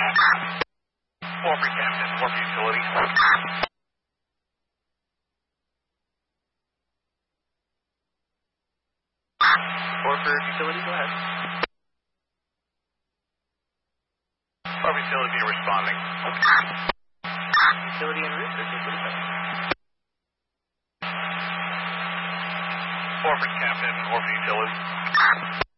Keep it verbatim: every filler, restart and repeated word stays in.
Warford Captain, Warford Utility. Warford Utility, go ahead. Warford Utility responding. Utility en route, thirteen forty-seven. Warford Captain, Warford Utility.